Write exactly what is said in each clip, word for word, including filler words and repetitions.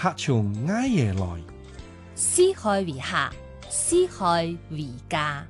客從埃耶來。 施害為客，施害為家。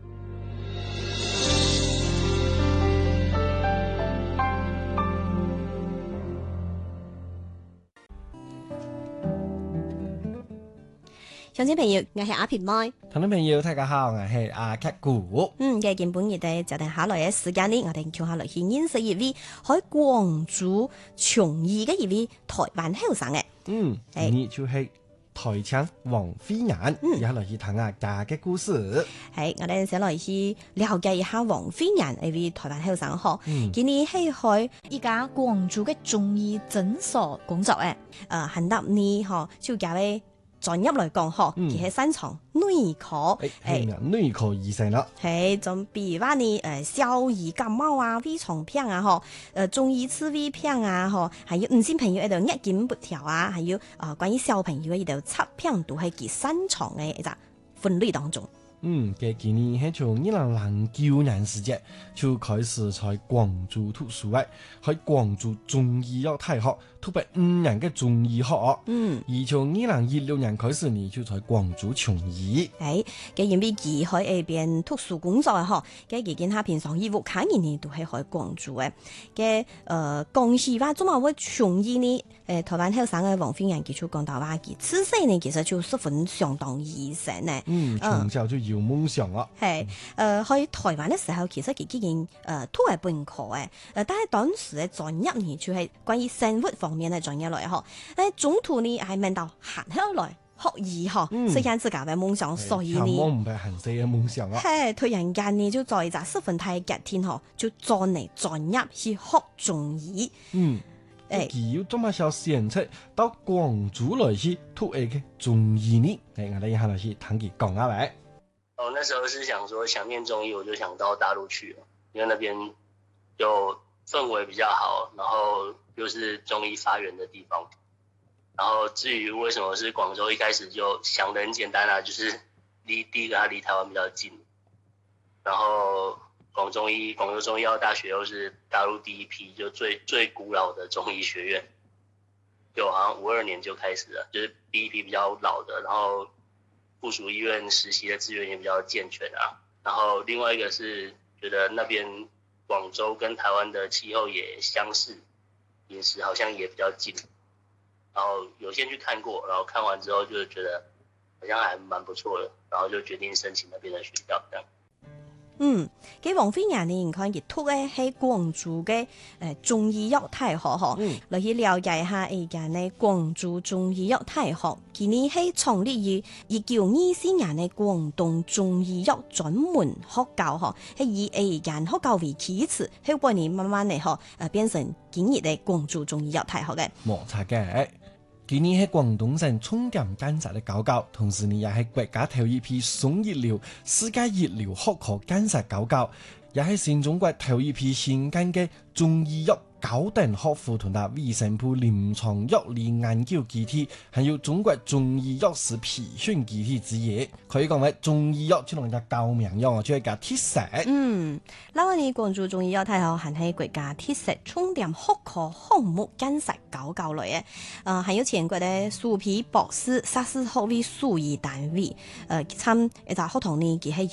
鄉親朋友，我係阿平妹。 聽眾朋友，大家好，我係阿克古。 嗯，嘅見本日哋就定下來嘅時間呢，我哋跳下來去認識一位喺廣州從義嘅一位台灣後生嘅。 嗯，呢就係台腔王菲妍，以下來去聽下家嘅故事。 係，我哋先來去了解一下王菲妍呢位台灣後生嗬。今年係喺依家廣州嘅中醫診所工作嘅。 誒，很多年嗬，就教嘅。專業來講，嗬，佢係擅長內科， 誒，內科醫生啦。 係，仲比如話呢，誒，小兒感冒啊、胃腸病啊，嗬，誒，中醫刺胃病啊，嗬，還有女性朋友喺度月經不調啊，還有啊，關於小朋友喺度測病都係佢擅長嘅一個分類當中。 嗯，嘅今年係從二零零九年時節就開始在廣州讀書嘅，喺廣州中醫藥大學讀咗五年嘅中醫學。嗯，而從二零一六年開始呢，就在廣州從醫。 誒，嘅因為佢喺嗰邊讀書工作嘅嗬，嘅佢見下平常業務卡年年都係喺廣州嘅。嘅誒，講起話做乜會從醫呢？誒，台灣後生嘅王菲妍佢就講到話，佢自細呢其實就十分相當醫生呢。嗯，從小就有夢想啦。係，誒，喺台灣嘅時候，其實佢已經誒都係本科嘅。誒，但係當時嘅專業呢，就係關於生活方面嘅專業來嗬。誒，中途呢係問到行開來學醫嗬，實現自己嘅夢想，所以呢， 我唔係行死嘅夢想啊。 係，突然間呢就在一隻十分大嘅天嗬，就轉嚟專業去學中醫。嗯。 佢要做乜小選擇到廣州來去讀一個中醫呢？誒，我哋一下來去聽佢講下嚟。 哦，那時候是想說想念中醫，我就想到大陸去，因為那邊有氛圍比較好，然後又是中醫發源的地方。然後至於為什麼是廣州，一開始就想得很簡單啦，就是離第一個，它離台灣比較近，然後。廣中醫廣州中醫藥大學又是大陸第一批就最最古老的中醫學院，就好像五二年就開始了，就是第一批比較老的，然後附屬醫院實習的資源也比較健全啊。然後另外一個是覺得那邊廣州跟台灣的氣候也相似，飲食好像也比較近，然後有先去看過，然後看完之後就覺得好像還蠻不錯的，然後就決定申請那邊的學校這樣。 嗯，嘅王菲妍呢，看佢讀嘅係廣州嘅誒中醫藥大學嗬，嚟去了解下而家呢廣州中醫藥大學，佢呢係創立於一九二四年嘅廣東中醫藥專門學校嗬，係以而家學校為起始，喺過年慢慢嚟嗬，誒變成今日嘅廣州中醫藥大學嘅。 冇錯嘅。今年係廣東省重點建設的高校，同時呢也係國家頭一批雙一流世界一流學科建設高校，也係新中國頭一批新建嘅中醫藥高等學府同埋衛生部臨床藥理研究基地，還有中國中醫藥師培訓基地之一。可以講為中醫藥就同人家救命藥，就係個鐵石。 嗯，嗱我哋廣州中醫藥大學係喺國家鐵石重點學科項目建設高校嚟嘅，誒、呃，還有全國嘅數批博士、碩士學位數一單位，誒、呃，參一個學堂呢，佢係。